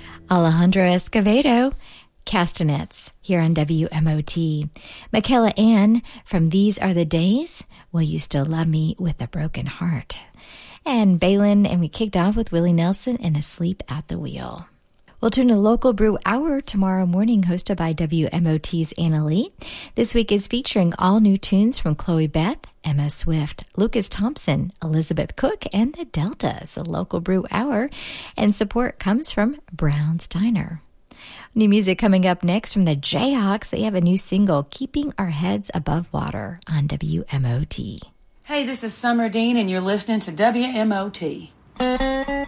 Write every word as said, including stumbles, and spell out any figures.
Alejandro Escovedo, Castanets, here on W M O T. Michaela Ann from These Are the Days, Will You Still Love Me with a Broken Heart? And Balin, and we kicked off with Willie Nelson and Asleep at the Wheel. We'll turn to Local Brew Hour tomorrow morning, hosted by W M O T's Anna Lee. This week is featuring all new tunes from Chloe Beth, Emma Swift, Lucas Thompson, Elizabeth Cook, and the Deltas, the Local Brew Hour. And support comes from Brown's Diner. New music coming up next from the Jayhawks. They have a new single, Keeping Our Heads Above Water, on W M O T. Hey, this is Summer Dean, and you're listening to W M O T.